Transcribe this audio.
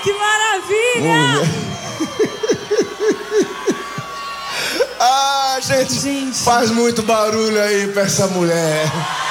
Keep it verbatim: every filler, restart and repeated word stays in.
que maravilha! Ah, gente, Gente. faz muito barulho aí pra essa mulher.